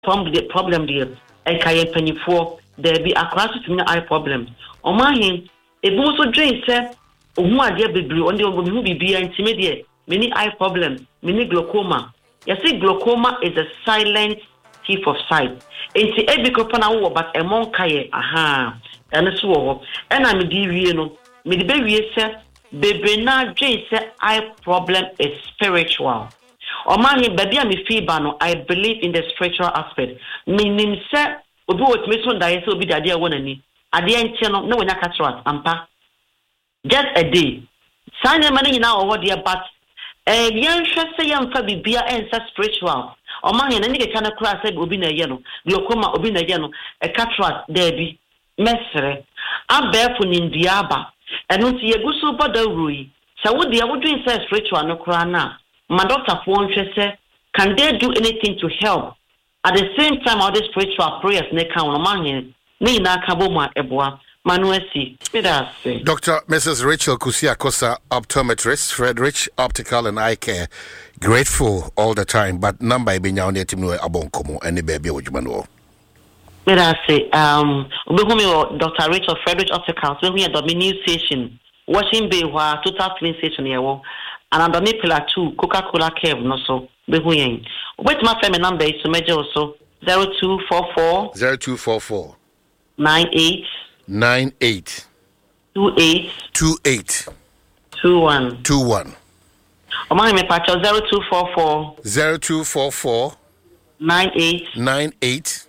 problem there. And Kayan Penny for there be a class to me eye problem. On my hand, it also drains, sir. Who are there be blue on the who be intermediate, many eye problem, many glaucoma. You see, glaucoma is a silent thief of sight. And see, every company but among Kaye, and so and I'm no, me the baby said, baby now drains, eye problem is spiritual. Or my baby, I'm a feeble, I believe in the spiritual aspect. Meaning, sir, obi what me so die so be the idea one ani. Ade enche no we na catch us ampa. Just a day. Sanya mani na owo there but yan hwe se yan fa bibia ensa spiritual. O ma hen na nige kana kura say obi na ye no. Glaucoma obi na ye no. E catch us there bi. Mesre. Abefo ni ndiaba. Eno ti yeguso boda rui. Sa wo dia wo dwen say spiritual no kura na. My doctor phone say can they do anything to help? At the same time, all the spiritual prayers ne count among me na kaboma eboa manuesi. Dr. Mrs. Rachel Kusiakosa, optometrist, Frederick Optical and Eye Care. Grateful all the time, but number be now near Timno Abonkomo and the baby Ujmano. Dr. Rachel Frederick Optical, so we are the new station, Washing Bay, total clean station here, and under me pillar 2, Coca-Cola Cave, no so. Wait, my family number is to measure also 0244 98 28 21. Oh my me patch 0244 98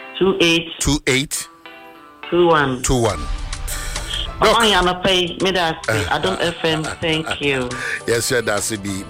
28 21. Oh my, I'm a pay me that I don't FM. Thank you. Yes, sir, that's it.